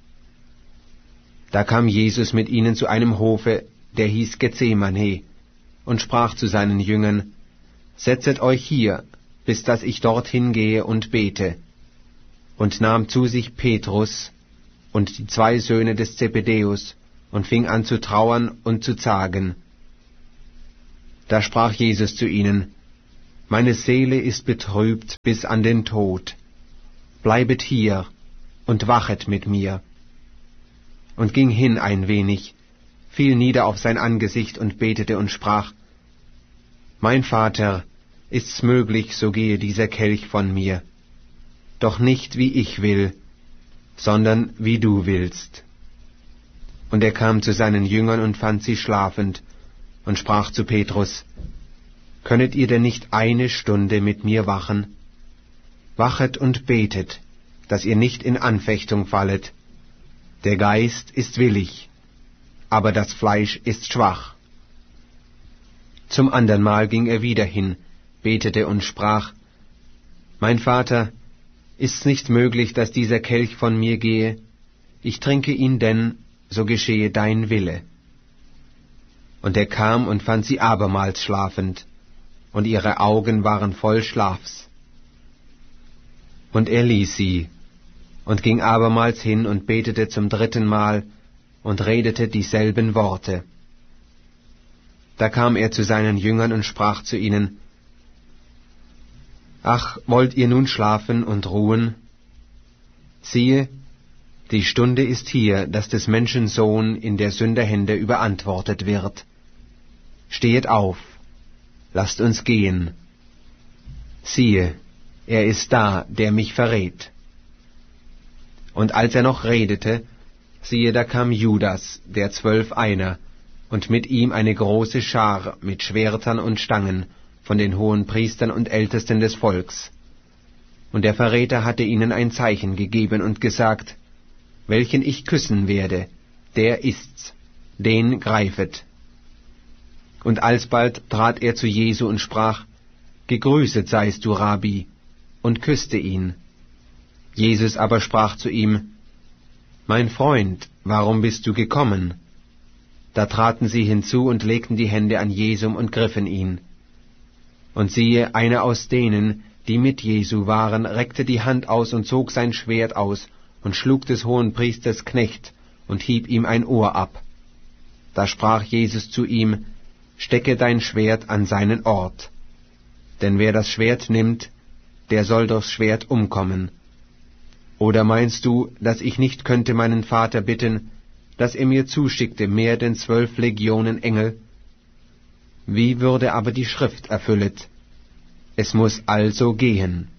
Da kam Jesus mit ihnen zu einem Hofe, der hieß Gethsemane, und sprach zu seinen Jüngern, setzet euch hier, bis dass ich dorthin gehe und bete, und nahm zu sich Petrus und die zwei Söhne des Zebedäus und fing an zu trauern und zu zagen. Da sprach Jesus zu ihnen: Meine Seele ist betrübt bis an den Tod. Bleibet hier und wachet mit mir. Und ging hin ein wenig, fiel nieder auf sein Angesicht und betete und sprach: Mein Vater, ist's möglich, so gehe dieser Kelch von mir. Doch nicht wie ich will, sondern wie du willst. Und er kam zu seinen Jüngern und fand sie schlafend und sprach zu Petrus: Könnet ihr denn nicht eine Stunde mit mir wachen? Wachet und betet, dass ihr nicht in Anfechtung fallet. Der Geist ist willig, aber das Fleisch ist schwach. Zum andern Mal ging er wieder hin, betete und sprach: Mein Vater, ist's nicht möglich, dass dieser Kelch von mir gehe? Ich trinke ihn denn, so geschehe dein Wille. Und er kam und fand sie abermals schlafend, und ihre Augen waren voll Schlafs. Und er ließ sie, und ging abermals hin und betete zum dritten Mal und redete dieselben Worte. Da kam er zu seinen Jüngern und sprach zu ihnen: Ach, wollt ihr nun schlafen und ruhen? Siehe, die Stunde ist hier, dass des Menschen Sohn in der Sünder Hände überantwortet wird. Stehet auf, lasst uns gehen. Siehe, er ist da, der mich verrät. Und als er noch redete, siehe, da kam Judas, der Zwölf einer, und mit ihm eine große Schar mit Schwertern und Stangen von den hohen Priestern und Ältesten des Volks. Und der Verräter hatte ihnen ein Zeichen gegeben und gesagt: Welchen ich küssen werde, der ist's, den greifet. Und alsbald trat er zu Jesu und sprach: Gegrüßet seist du, Rabbi, und küsste ihn. Jesus aber sprach zu ihm: Mein Freund, warum bist du gekommen? Da traten sie hinzu und legten die Hände an Jesum und griffen ihn. Und siehe, einer aus denen, die mit Jesu waren, reckte die Hand aus und zog sein Schwert aus und schlug des Hohenpriesters Knecht und hieb ihm ein Ohr ab. Da sprach Jesus zu ihm: Stecke dein Schwert an seinen Ort. Denn wer das Schwert nimmt, der soll durchs Schwert umkommen. Oder meinst du, dass ich nicht könnte meinen Vater bitten, dass er mir zuschickte mehr denn zwölf Legionen Engel? Wie würde aber die Schrift erfüllet? Es muß also gehen.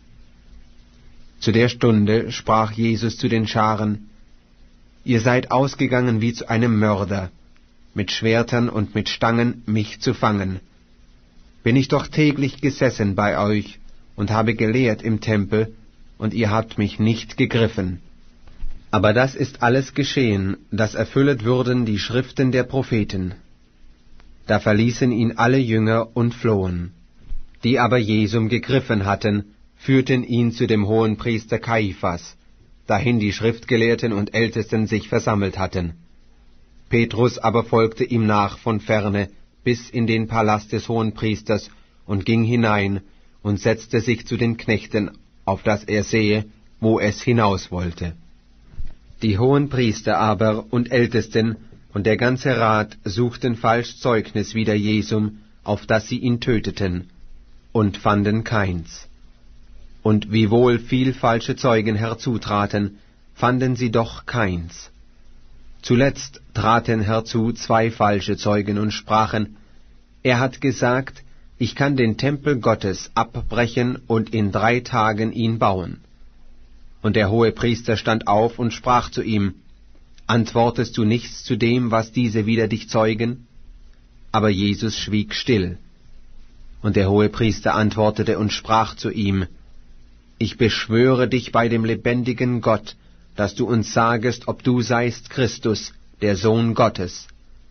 Zu der Stunde sprach Jesus zu den Scharen: Ihr seid ausgegangen wie zu einem Mörder, mit Schwertern und mit Stangen mich zu fangen. Bin ich doch täglich gesessen bei euch und habe gelehrt im Tempel, und ihr habt mich nicht gegriffen. Aber das ist alles geschehen, dass erfüllet würden die Schriften der Propheten. Da verließen ihn alle Jünger und flohen. Die aber Jesum gegriffen hatten, führten ihn zu dem Hohenpriester Kaiphas, dahin die Schriftgelehrten und Ältesten sich versammelt hatten. Petrus aber folgte ihm nach von ferne bis in den Palast des Hohenpriesters und ging hinein und setzte sich zu den Knechten, auf dass er sehe, wo es hinaus wollte. Die Hohenpriester aber und Ältesten und der ganze Rat suchten falsch Zeugnis wider Jesum, auf dass sie ihn töteten, und fanden keins. Und wiewohl viel falsche Zeugen herzutraten, fanden sie doch keins. Zuletzt traten herzu zwei falsche Zeugen und sprachen: Er hat gesagt, ich kann den Tempel Gottes abbrechen und in drei Tagen ihn bauen. Und der Hohepriester stand auf und sprach zu ihm: Antwortest du nichts zu dem, was diese wider dich zeugen? Aber Jesus schwieg still. Und der Hohepriester antwortete und sprach zu ihm: Ich beschwöre dich bei dem lebendigen Gott, dass du uns sagest, ob du seist Christus, der Sohn Gottes.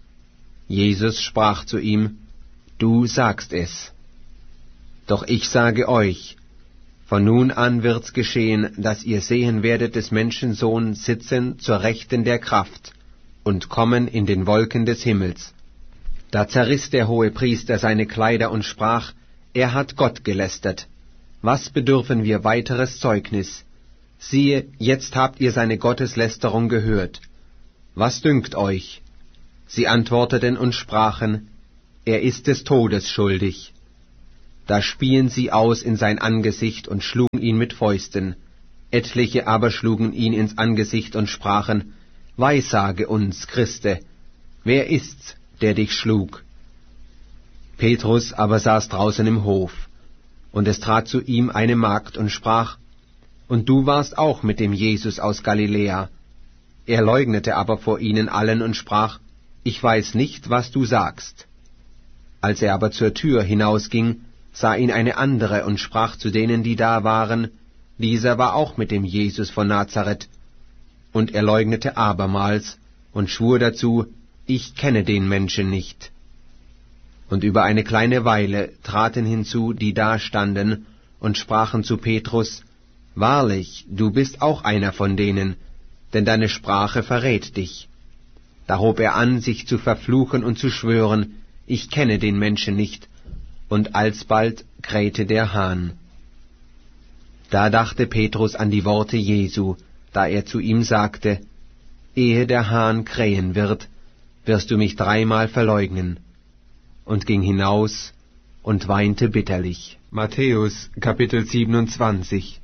Jesus sprach zu ihm: Du sagst es. Doch ich sage euch, von nun an wird's geschehen, dass ihr sehen werdet des Menschensohn sitzen zur Rechten der Kraft und kommen in den Wolken des Himmels. Da zerriss der Hohepriester seine Kleider und sprach: Er hat Gott gelästert. Was bedürfen wir weiteres Zeugnis? Siehe, jetzt habt ihr seine Gotteslästerung gehört. Was dünkt euch? Sie antworteten und sprachen: er ist des Todes schuldig. Da spien sie aus in sein Angesicht und schlugen ihn mit Fäusten. Etliche aber schlugen ihn ins Angesicht und sprachen, Weissage uns, Christe, wer ist's, der dich schlug? Petrus aber saß draußen im Hof, und es trat zu ihm eine Magd und sprach, Und du warst auch mit dem Jesus aus Galiläa. Er leugnete aber vor ihnen allen und sprach, Ich weiß nicht, was du sagst. Als er aber zur Tür hinausging, sah ihn eine andere und sprach zu denen, die da waren, Dieser war auch mit dem Jesus von Nazareth. Und er leugnete abermals und schwur dazu, Ich kenne den Menschen nicht. Und über eine kleine Weile traten hinzu, die da standen, und sprachen zu Petrus, Wahrlich, du bist auch einer von denen, denn deine Sprache verrät dich. Da hob er an, sich zu verfluchen und zu schwören, Ich kenne den Menschen nicht, und alsbald krähte der Hahn. Da dachte Petrus an die Worte Jesu, da er zu ihm sagte, Ehe der Hahn krähen wird, wirst du mich dreimal verleugnen, und ging hinaus und weinte bitterlich. Matthäus Kapitel siebenundzwanzig.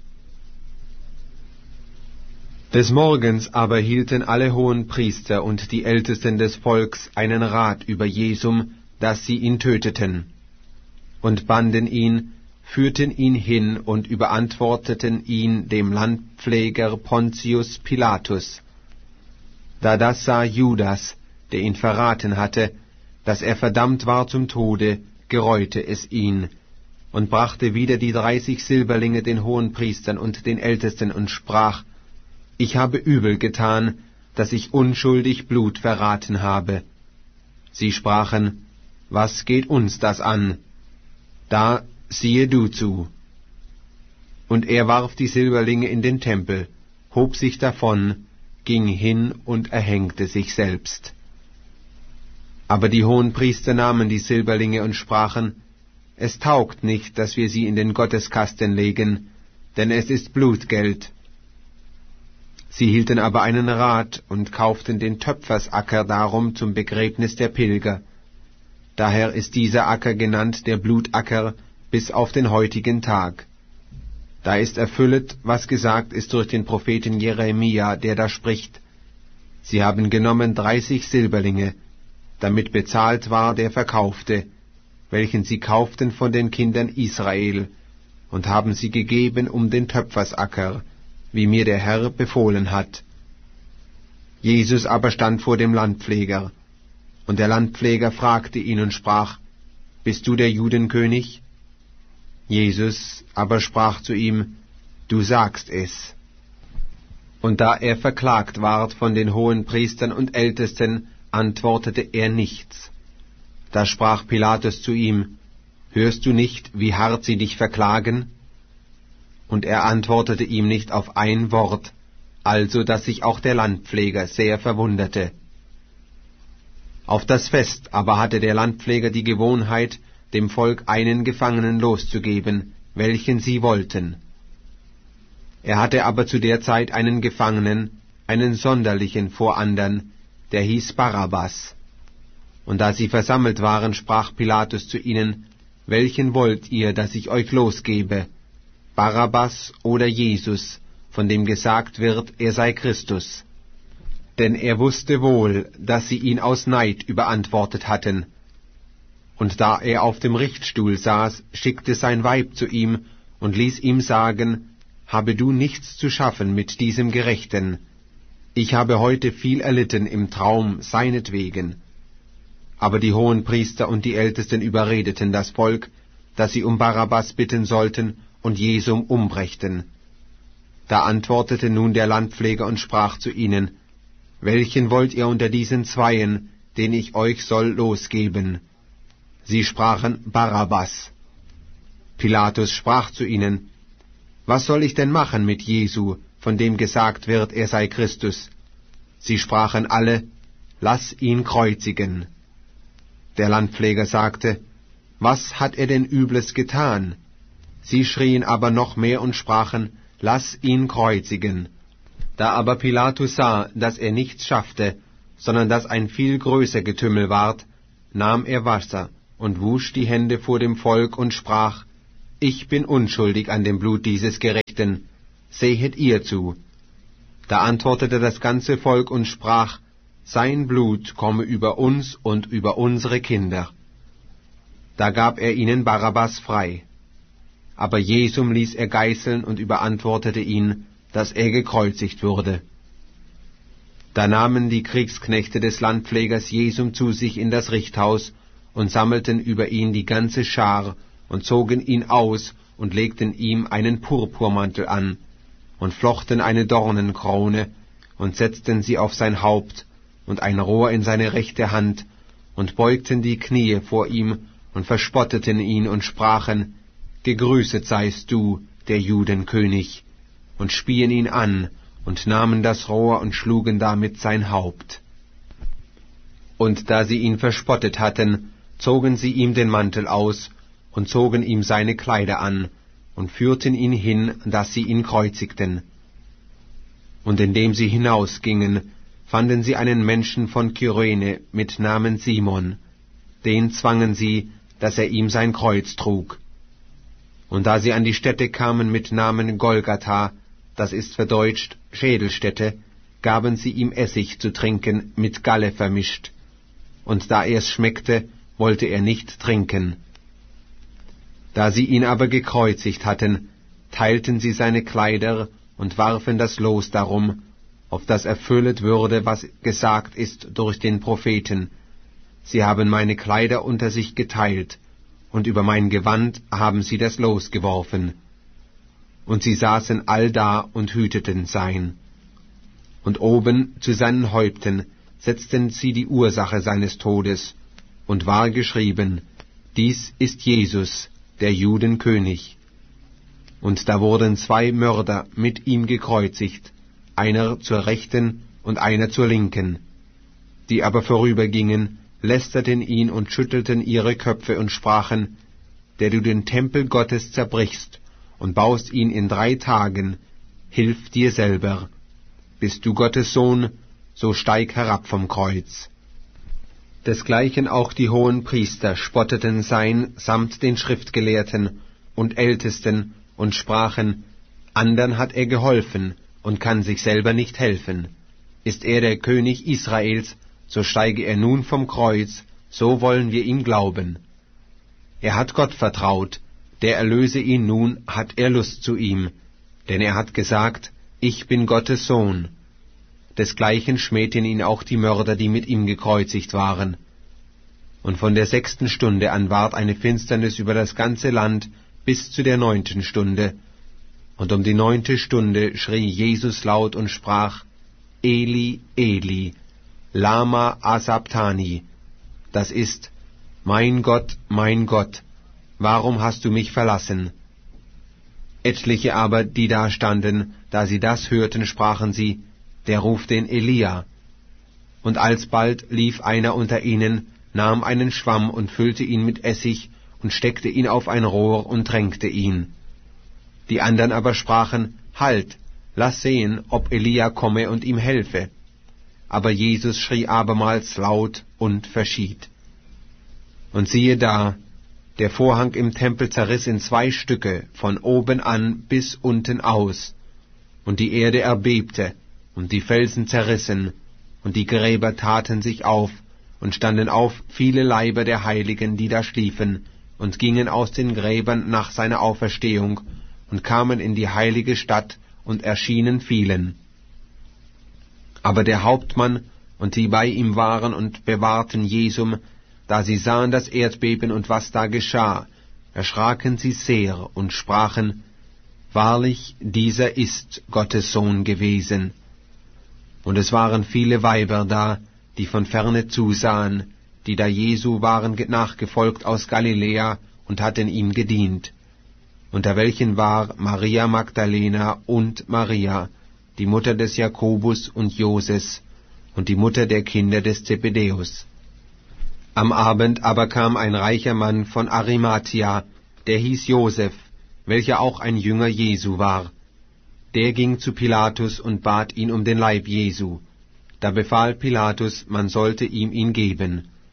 Des Morgens aber hielten alle hohen Priester und die Ältesten des Volks einen Rat über Jesum, dass sie ihn töteten, und banden ihn, führten ihn hin und überantworteten ihn dem Landpfleger Pontius Pilatus. Da das sah Judas, der ihn verraten hatte, dass er verdammt war zum Tode, gereute es ihn, und brachte wieder die dreißig Silberlinge den Hohenpriestern und den Ältesten und sprach, Ich habe übel getan, dass ich unschuldig Blut verraten habe. Sie sprachen, Was geht uns das an? Da siehe du zu. Und er warf die Silberlinge in den Tempel, hob sich davon, ging hin und erhängte sich selbst. Aber die Hohenpriester nahmen die Silberlinge und sprachen, Es taugt nicht, dass wir sie in den Gotteskasten legen, denn es ist Blutgeld. Sie hielten aber einen Rat und kauften den Töpfersacker darum zum Begräbnis der Pilger. Daher ist dieser Acker genannt der Blutacker bis auf den heutigen Tag. Da ist erfüllet, was gesagt ist durch den Propheten Jeremia, der da spricht, Sie haben genommen dreißig Silberlinge, damit bezahlt war der Verkaufte, welchen sie kauften von den Kindern Israel, und haben sie gegeben um den Töpfersacker, wie mir der Herr befohlen hat. Jesus aber stand vor dem Landpfleger, und der Landpfleger fragte ihn und sprach, Bist du der Judenkönig? Jesus aber sprach zu ihm, Du sagst es. Und da er verklagt ward von den Hohenpriestern und Ältesten, antwortete er nichts. Da sprach Pilatus zu ihm, Hörst du nicht, wie hart sie dich verklagen? Und er antwortete ihm nicht auf ein Wort, also dass sich auch der Landpfleger sehr verwunderte. Auf das Fest aber hatte der Landpfleger die Gewohnheit, dem Volk einen Gefangenen loszugeben, welchen sie wollten. Er hatte aber zu der Zeit einen Gefangenen, einen sonderlichen vor andern, der hieß Barabbas. Und da sie versammelt waren, sprach Pilatus zu ihnen, Welchen wollt ihr, dass ich euch losgebe, Barabbas oder Jesus, von dem gesagt wird, er sei Christus? Denn er wusste wohl, dass sie ihn aus Neid überantwortet hatten. Und da er auf dem Richtstuhl saß, schickte sein Weib zu ihm und ließ ihm sagen, Habe du nichts zu schaffen mit diesem Gerechten? Ich habe heute viel erlitten im Traum seinetwegen. Aber die Hohenpriester und die Ältesten überredeten das Volk, dass sie um Barabbas bitten sollten und Jesum umbrächten. Da antwortete nun der Landpfleger und sprach zu ihnen, Welchen wollt ihr unter diesen Zweien, den ich euch soll losgeben? Sie sprachen Barabbas. Pilatus sprach zu ihnen, Was soll ich denn machen mit Jesu, von dem gesagt wird, er sei Christus? Sie sprachen alle, Lass ihn kreuzigen. Der Landpfleger sagte, Was hat er denn Übles getan? Sie schrien aber noch mehr und sprachen, Lass ihn kreuzigen. Da aber Pilatus sah, dass er nichts schaffte, sondern dass ein viel größer Getümmel ward, nahm er Wasser und wusch die Hände vor dem Volk und sprach, Ich bin unschuldig an dem Blut dieses Gerechten, sehet ihr zu. Da antwortete das ganze Volk und sprach, Sein Blut komme über uns und über unsere Kinder. Da gab er ihnen Barabbas frei. Aber Jesum ließ er geißeln und überantwortete ihn, dass er gekreuzigt würde. Da nahmen die Kriegsknechte des Landpflegers Jesum zu sich in das Richthaus und sammelten über ihn die ganze Schar und zogen ihn aus und legten ihm einen Purpurmantel an und flochten eine Dornenkrone und setzten sie auf sein Haupt und ein Rohr in seine rechte Hand und beugten die Knie vor ihm und verspotteten ihn und sprachen, Gegrüßet seist du, der Judenkönig, und spien ihn an und nahmen das Rohr und schlugen damit sein Haupt. Und da sie ihn verspottet hatten, zogen sie ihm den Mantel aus und zogen ihm seine Kleider an und führten ihn hin, dass sie ihn kreuzigten. Und indem sie hinausgingen, fanden sie einen Menschen von Kyrene mit Namen Simon. Den zwangen sie, dass er ihm sein Kreuz trug. Und da sie an die Stätte kamen mit Namen Golgatha, das ist verdeutscht Schädelstätte, gaben sie ihm Essig zu trinken, mit Galle vermischt. Und da er's schmeckte, wollte er nicht trinken. Da sie ihn aber gekreuzigt hatten, teilten sie seine Kleider und warfen das Los darum, auf das erfüllet würde, was gesagt ist durch den Propheten. Sie haben meine Kleider unter sich geteilt, und über mein Gewand haben sie das Los geworfen. Und sie saßen allda und hüteten sein. Und oben zu seinen Häupten setzten sie die Ursache seines Todes, und war geschrieben, dies ist Jesus, der Judenkönig. Und da wurden zwei Mörder mit ihm gekreuzigt, einer zur Rechten und einer zur Linken. Die aber vorübergingen, lästerten ihn und schüttelten ihre Köpfe und sprachen, der du den Tempel Gottes zerbrichst und baust ihn in drei Tagen, hilf dir selber. Bist du Gottes Sohn, so steig herab vom Kreuz. Desgleichen auch die hohen Priester spotteten sein samt den Schriftgelehrten und Ältesten und sprachen, andern hat er geholfen und kann sich selber nicht helfen. Ist er der König Israels, so steige er nun vom Kreuz, so wollen wir ihm glauben. Er hat Gott vertraut, der erlöse ihn nun, hat er Lust zu ihm, denn er hat gesagt, ich bin Gottes Sohn. Desgleichen schmähten ihn auch die Mörder, die mit ihm gekreuzigt waren. Und von der sechsten Stunde an ward eine Finsternis über das ganze Land bis zu der neunten Stunde. Und um die neunte Stunde schrie Jesus laut und sprach, Eli, Eli, lama asabtani, das ist, mein Gott, mein Gott, warum hast du mich verlassen? Etliche aber, die da standen, da sie das hörten, sprachen sie, der ruft den Elia. Und alsbald lief einer unter ihnen, nahm einen Schwamm und füllte ihn mit Essig und steckte ihn auf ein Rohr und tränkte ihn. Die andern aber sprachen, Halt, lass sehen, ob Elia komme und ihm helfe. Aber Jesus schrie abermals laut und verschied. Und siehe da, der Vorhang im Tempel zerriss in zwei Stücke, von oben an bis unten aus, und die Erde erbebte, und die Felsen zerrissen, und die Gräber taten sich auf, und standen auf viele Leiber der Heiligen, die da schliefen, und gingen aus den Gräbern nach seiner Auferstehung, und kamen in die heilige Stadt, und erschienen vielen. Aber der Hauptmann und die bei ihm waren und bewahrten Jesum, da sie sahen das Erdbeben und was da geschah, erschraken sie sehr und sprachen, Wahrlich, dieser ist Gottes Sohn gewesen. Und es waren viele Weiber da, die von ferne zusahen, die da Jesu waren nachgefolgt aus Galiläa und hatten ihm gedient. Unter welchen war Maria Magdalena und Maria, die Mutter des Jakobus und Joses, und die Mutter der Kinder des Zebedäus. Am Abend aber kam ein reicher Mann von Arimathia, der hieß Joseph, welcher auch ein Jünger Jesu war. Der ging zu Pilatus und bat ihn um den Leib Jesu. Da befahl Pilatus, man sollte ihm ihn geben.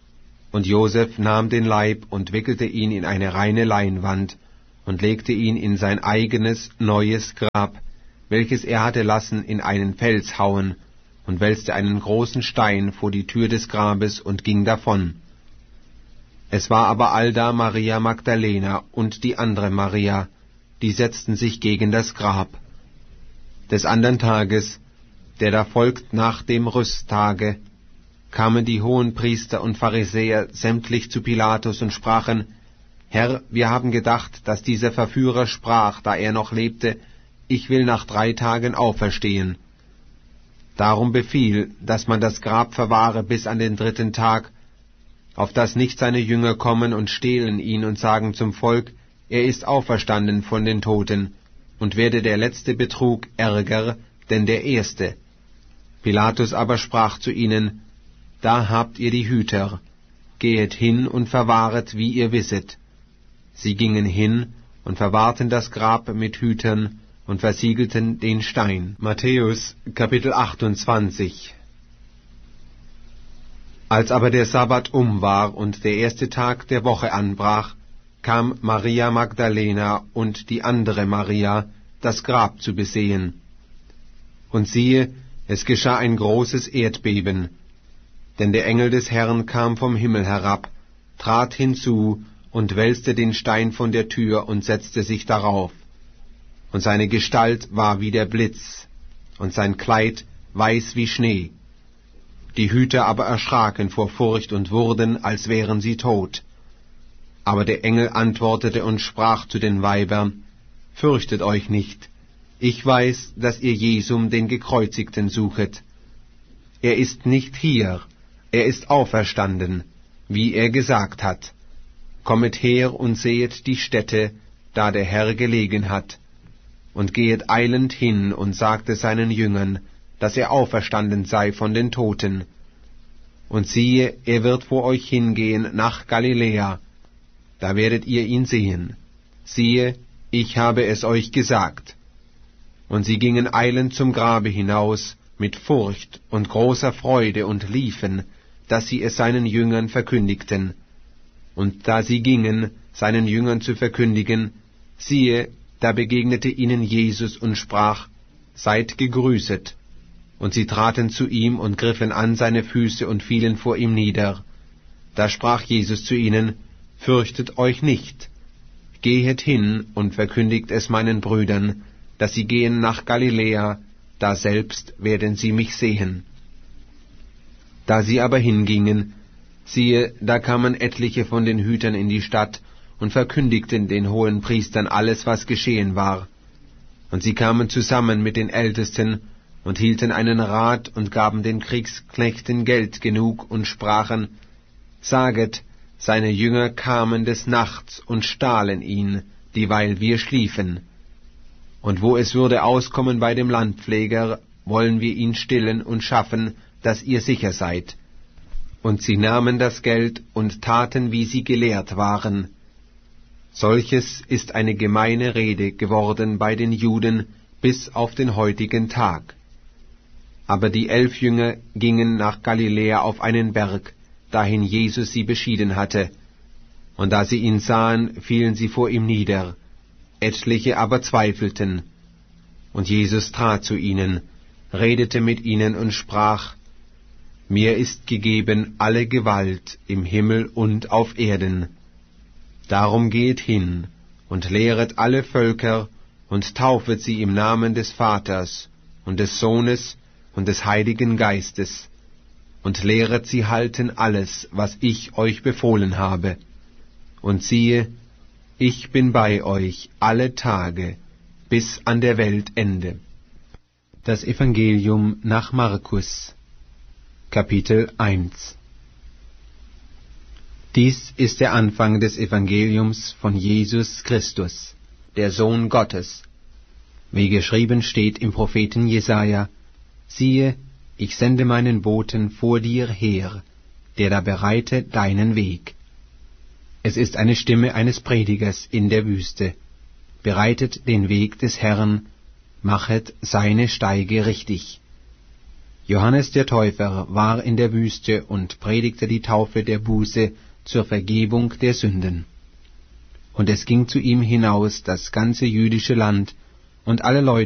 Und Josef nahm den Leib und wickelte ihn in eine reine Leinwand und legte ihn in sein eigenes neues Grab, welches er hatte lassen in einen Fels hauen, und wälzte einen großen Stein vor die Tür des Grabes und ging davon. Es war aber allda Maria Magdalena und die andere Maria, die setzten sich gegen das Grab. Des andern Tages, der da folgt nach dem Rüsttage, kamen die Hohenpriester und Pharisäer sämtlich zu Pilatus und sprachen: Herr, wir haben gedacht, dass dieser Verführer sprach, da er noch lebte: Ich will nach drei Tagen auferstehen. Darum befiehl, dass man das Grab verwahre bis an den dritten Tag, auf dass nicht seine Jünger kommen und stehlen ihn und sagen zum Volk: Er ist auferstanden von den Toten, und werde der letzte Betrug ärger denn der erste. Pilatus aber sprach zu ihnen: Da habt ihr die Hüter, gehet hin und verwahret, wie ihr wisset. Sie gingen hin und verwahrten das Grab mit Hütern und versiegelten den Stein. Matthäus, Kapitel achtundzwanzig. Als aber der Sabbat um war und der erste Tag der Woche anbrach, kam Maria Magdalena und die andere Maria, das Grab zu besehen. Und siehe, es geschah ein großes Erdbeben, denn der Engel des Herrn kam vom Himmel herab, trat hinzu und wälzte den Stein von der Tür und setzte sich darauf. Und seine Gestalt war wie der Blitz, und sein Kleid weiß wie Schnee. Die Hüter aber erschraken vor Furcht und wurden, als wären sie tot. Aber der Engel antwortete und sprach zu den Weibern: Fürchtet euch nicht, ich weiß, dass ihr Jesum, den Gekreuzigten, suchet. Er ist nicht hier, er ist auferstanden, wie er gesagt hat. Kommet her und sehet die Stätte, da der Herr gelegen hat, und gehet eilend hin und sagte seinen Jüngern, dass er auferstanden sei von den Toten. Und siehe, er wird vor euch hingehen nach Galiläa, da werdet ihr ihn sehen. Siehe, ich habe es euch gesagt. Und sie gingen eilend zum Grabe hinaus, mit Furcht und großer Freude, und liefen, dass sie es seinen Jüngern verkündigten. Und da sie gingen, seinen Jüngern zu verkündigen, siehe, da begegnete ihnen Jesus und sprach: Seid gegrüßet. Und sie traten zu ihm und griffen an seine Füße und fielen vor ihm nieder. Da sprach Jesus zu ihnen: Fürchtet euch nicht. Gehet hin und verkündigt es meinen Brüdern, dass sie gehen nach Galiläa, da selbst werden sie mich sehen. Da sie aber hingingen, siehe, da kamen etliche von den Hütern in die Stadt und verkündigten den Hohenpriestern alles, was geschehen war. Und sie kamen zusammen mit den Ältesten und hielten einen Rat und gaben den Kriegsknechten Geld genug und sprachen: Saget, seine Jünger kamen des Nachts und stahlen ihn, dieweil wir schliefen. Und wo es würde auskommen bei dem Landpfleger, wollen wir ihn stillen und schaffen, dass ihr sicher seid. Und sie nahmen das Geld und taten, wie sie gelehrt waren. Solches ist eine gemeine Rede geworden bei den Juden bis auf den heutigen Tag. Aber die elf Jünger gingen nach Galiläa auf einen Berg, dahin Jesus sie beschieden hatte. Und da sie ihn sahen, fielen sie vor ihm nieder. Etliche aber zweifelten. Und Jesus trat zu ihnen, redete mit ihnen und sprach: Mir ist gegeben alle Gewalt im Himmel und auf Erden. Darum geht hin und lehret alle Völker und taufet sie im Namen des Vaters und des Sohnes und des Heiligen Geistes und lehret sie halten alles, was ich euch befohlen habe. Und siehe, ich bin bei euch alle Tage bis an der Weltende. Das Evangelium nach Markus, Kapitel eins. Dies ist der Anfang des Evangeliums von Jesus Christus, der Sohn Gottes. Wie geschrieben steht im Propheten Jesaja: Siehe, ich sende meinen Boten vor dir her, der da bereite deinen Weg. Es ist eine Stimme eines Predigers in der Wüste: Bereitet den Weg des Herrn, machet seine Steige richtig. Johannes der Täufer war in der Wüste und predigte die Taufe der Buße zur Vergebung der Sünden. Und es ging zu ihm hinaus das ganze jüdische Land, und alle Leute